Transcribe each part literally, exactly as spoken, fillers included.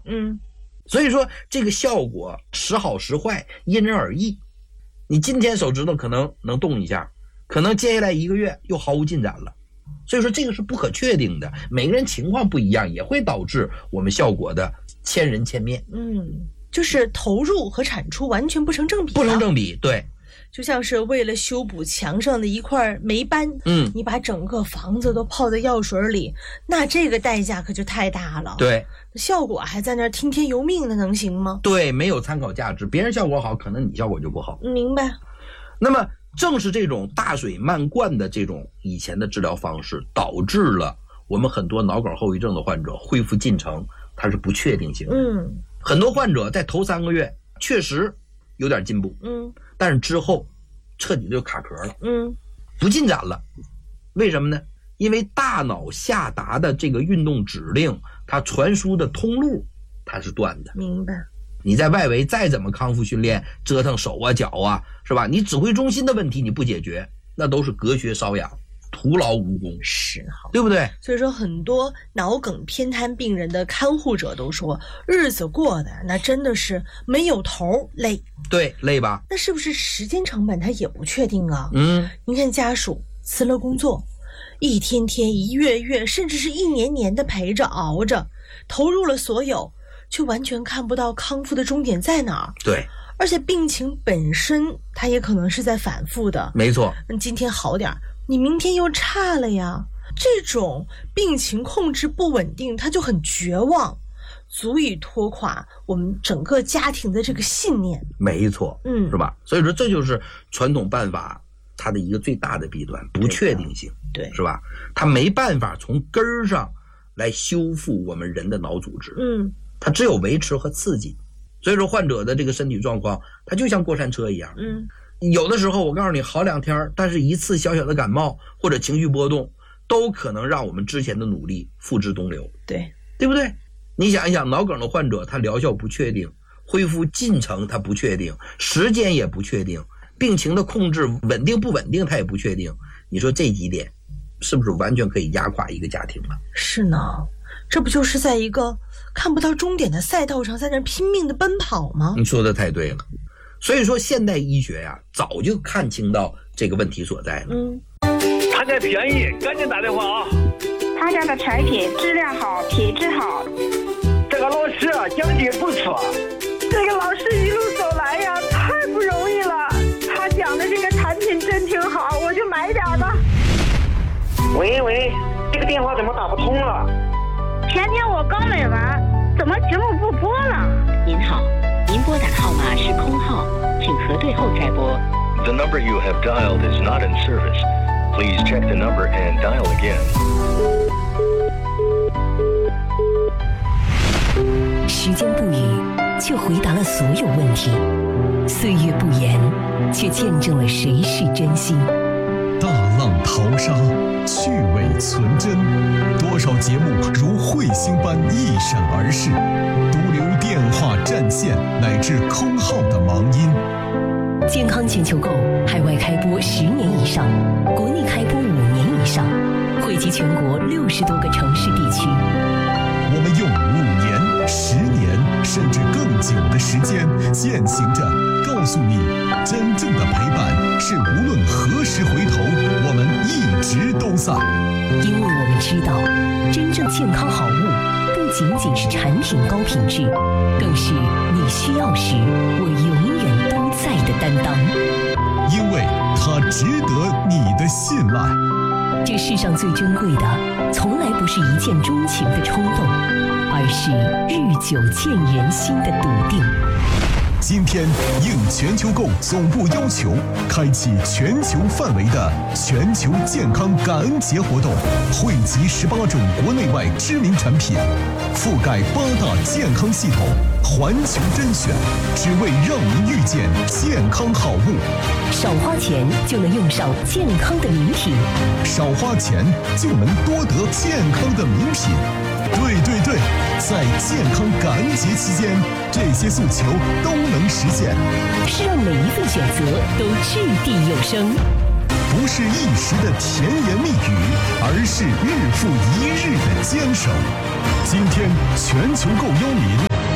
嗯， 所以说这个效果时好时坏，因人而异。你今天手指头可能能动一下，可能接下来一个月又毫无进展了。所以说这个是不可确定的，每个人情况不一样，也会导致我们效果的千人千面。 嗯，就是投入和产出完全不成正比、啊， 不成正比，对。 就像是为了修补墙上的一块霉斑， 嗯， 你把整个房子都泡在药水里，那这个代价可就太大了。 对， 效果还在那儿听天由命的，能行吗？ 对，没有参考价值，别人效果好，可能你效果就不好。 明白。 那么正是这种大水漫灌的这种以前的治疗方式，导致了我们很多脑梗后遗症的患者恢复进程它是不确定性的。 嗯， 很多患者在头三个月确实有点进步， 嗯， 但是之后彻底就卡壳了， 嗯， 不进展了。为什么呢？因为大脑下达的这个运动指令，它传输的通路它是断的。 明白。 你在外围再怎么康复训练，折腾手啊脚啊，是吧？你指挥中心的问题你不解决，那都是隔靴搔痒，徒劳无功， 是哈， 对不对？ 所以说很多脑梗偏瘫病人的看护者都说，日子过的那真的是没有头，累。 对，累吧？ 那是不是时间成本他也不确定啊？ 嗯， 您看家属辞了工作，一天天一月月甚至是一年年的陪着熬着，投入了所有，却完全看不到康复的终点在哪儿。 对， 而且病情本身它也可能是在反复的。 没错， 今天好点，你明天又差了呀。这种病情控制不稳定，它就很绝望，足以拖垮我们整个家庭的这个信念。 没错， 嗯， 是吧？所以说这就是传统办法它的一个最大的弊端，不确定性， 对， 是吧？它没办法从根儿上来修复我们人的脑组织， 嗯， 它只有维持和刺激。所以说患者的这个身体状况，它就像过山车一样， 嗯， 有的时候我告诉你好两天，但是一次小小的感冒或者情绪波动，都可能让我们之前的努力付之东流， 对， 对不对？你想一想，脑梗的患者，他疗效不确定，恢复进程他不确定，时间也不确定，病情的控制稳定不稳定他也不确定，你说这几点是不是完全可以压垮一个家庭了？ 是呢，这不就是在一个看不到终点的赛道上在那拼命的奔跑吗？ 你说的太对了。所以说现代医学呀、啊，早就看清到这个问题所在了。 嗯， 他家便宜，赶紧打电话啊！ 他家的产品质量好，品质好。 这个老师啊，讲解不错。 这个老师一路走来呀，太不容易了。他讲的这个产品真挺好，我就买点吧。 喂喂，这个电话怎么打不通了？ 前天我刚买完，怎么节目不播了？ 您好，您拨打的号码是空号，请核对后再拨。 The number you have dialed is not in service. Please check the number and dial again. 时间不语，却回答了所有问题；岁月不言，却见证了谁是真心。 大浪淘沙，趣味存真，多少节目如彗星般一闪而逝，独留电话占线乃至空号的忙音。 健康全球购海外开播十年以上，国内开播五年以上，惠及全国六十多个城市地区。 我们用五年、十年甚至更久的时间，践行着告诉你，真正的陪伴是无论何时回头，我们一直都在。 因为我们知道，真正健康好物不仅仅是产品高品质，更是你需要时我永远都在的担当。 因为它值得你的信赖。 这世上最珍贵的，从来不是一见钟情的冲动，而是日久见人心的笃定。 今天应全球购总部要求，开启全球范围的全球健康感恩节活动，汇集十八种国内外知名产品，覆盖八大健康系统，环球甄选，只为让您遇见健康好物。 少花钱就能用上健康的名品， 少花钱就能多得健康的名品。对对对，在健康感恩节期间，这些诉求都能实现， 是让每一份选择都掷地有声， 不是一时的甜言蜜语，而是日复一日的坚守。今天全球购邀您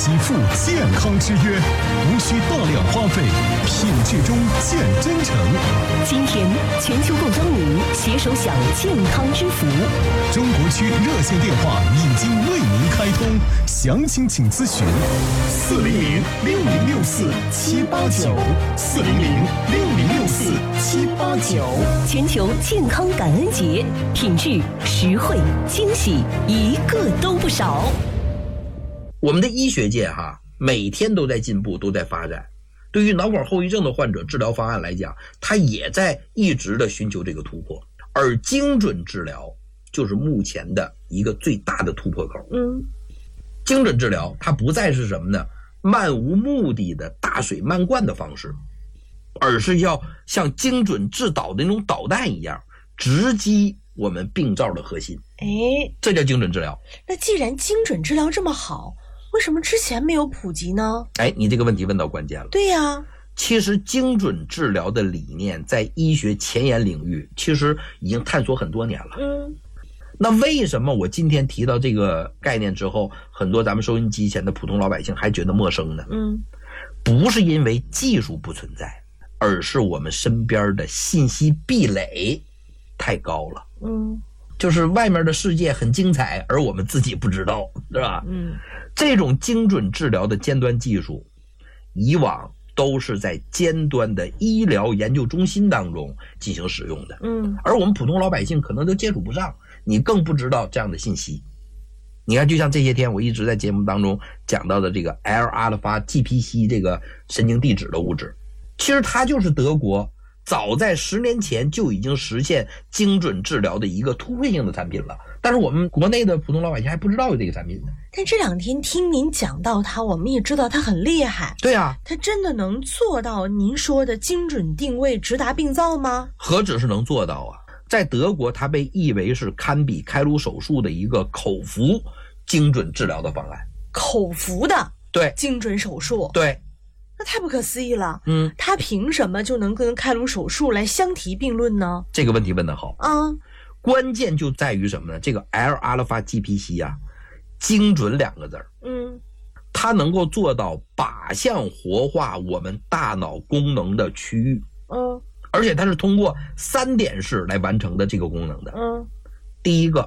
喜富健康之约，无需大量花费，品质中见真诚。 今天全球购装您携手享健康之福。 中国区热线电话已经为您开通，详情请咨询四零零六零六四七八九四零零六零六四七八九。 全球健康感恩节，品质、实惠、惊喜，一个都不少。 我们的医学界哈，每天都在进步，都在发展。对于脑管后遗症的患者，治疗方案来讲，它也在一直的寻求这个突破。而精准治疗就是目前的一个最大的突破口。 嗯， 精准治疗它不再是什么呢？漫无目的的大水漫灌的方式，而是要像精准制导的那种导弹一样，直击我们病灶的核心。 哎， 这叫精准治疗。 那既然精准治疗这么好，为什么之前没有普及呢？ 哎，你这个问题问到关键了。 对呀、啊， 其实精准治疗的理念在医学前沿领域其实已经探索很多年了。 嗯， 那为什么我今天提到这个概念之后，很多咱们收音机前的普通老百姓还觉得陌生呢？ 嗯， 不是因为技术不存在，而是我们身边的信息壁垒太高了。 嗯， 就是外面的世界很精彩，而我们自己不知道，是吧？ 嗯， 这种精准治疗的尖端技术，以往都是在尖端的医疗研究中心当中进行使用的。 嗯， 而我们普通老百姓可能都接触不上，你更不知道这样的信息。你看，就像这些天我一直在节目当中讲到的这个 L 阿尔法 G P C 这个神经递质的物质，其实它就是德国早在十年前就已经实现精准治疗的一个突破性的产品了，但是我们国内的普通老百姓还不知道有这个产品呢。 但这两天听您讲到它，我们也知道它很厉害。 对啊， 它真的能做到您说的精准定位，直达病灶吗？ 何止是能做到啊，在德国它被译为是堪比开颅手术的一个口服精准治疗的方案。 口服的对精准手术， 对， 那太不可思议了。 嗯， 它凭什么就能跟开颅手术来相提并论呢？ 这个问题问得好啊， 关键就在于什么呢？这个 L 阿尔法 G P C 啊，精准两个字儿， 嗯， 它能够做到靶向活化我们大脑功能的区域， 嗯， 而且它是通过三点式来完成的这个功能的。 嗯， 第一个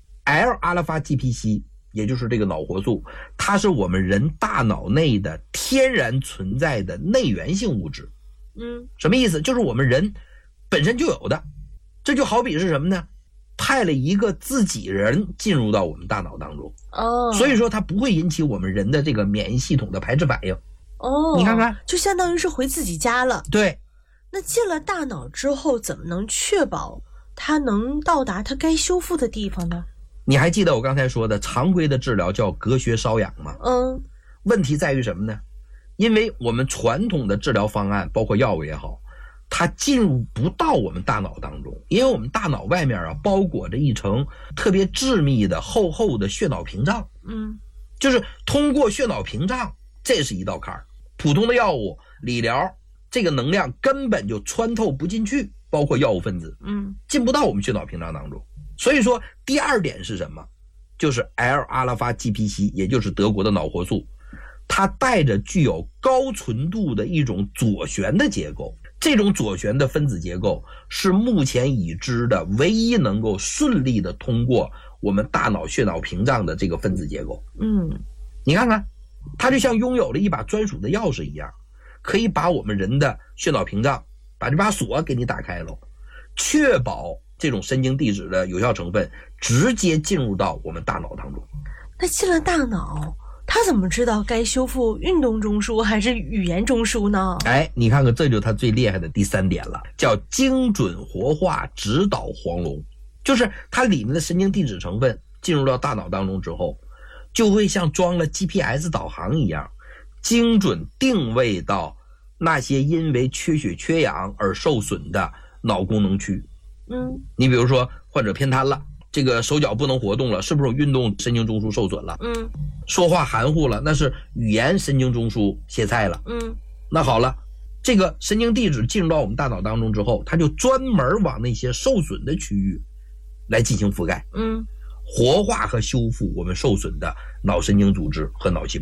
L 阿尔法 G P C， 也就是这个脑活素，它是我们人大脑内的天然存在的内源性物质。 嗯， 什么意思？就是我们人本身就有的。这就好比是什么呢？派了一个自己人进入到我们大脑当中， 哦， 所以说它不会引起我们人的这个免疫系统的排斥反应。 哦， 你看看， 就相当于是回自己家了。 对， 那进了大脑之后，怎么能确保它能到达它该修复的地方呢？ 你还记得我刚才说的常规的治疗叫隔靴搔痒吗？ 嗯， 问题在于什么呢？因为我们传统的治疗方案，包括药物也好，它进入不到我们大脑当中，因为我们大脑外面啊包裹着一层特别致密的厚厚的血脑屏障。 嗯， 就是通过血脑屏障，这是一道坎儿。普通的药物理疗，这个能量根本就穿透不进去，包括药物分子， 嗯， 进不到我们血脑屏障当中。所以说，第二点是什么？就是 L 阿尔法 G P C， 也就是德国的脑活素，它带着具有高纯度的一种左旋的结构。这种左旋的分子结构是目前已知的唯一能够顺利的通过我们大脑血脑屏障的这个分子结构。 嗯， 你看看，它就像拥有了一把专属的钥匙一样，可以把我们人的血脑屏障，把这把锁给你打开了，确保这种神经递质的有效成分直接进入到我们大脑当中。 那进了大脑，他怎么知道该修复运动中枢还是语言中枢呢？ 哎，你看看，这就是它最厉害的第三点了，叫精准活化指导黄龙。就是它里面的神经递质成分进入到大脑当中之后，就会像装了 G P S 导航一样，精准定位到那些因为缺血缺氧而受损的脑功能区。 嗯， 你比如说患者偏瘫了，这个手脚不能活动了，是不是有运动神经中枢受损了？ 嗯， 说话含糊了，那是语言神经中枢歇菜了。 嗯， 那好了，这个神经递质进入到我们大脑当中之后，它就专门往那些受损的区域来进行覆盖。 嗯， 活化和修复我们受损的脑神经组织和脑细胞。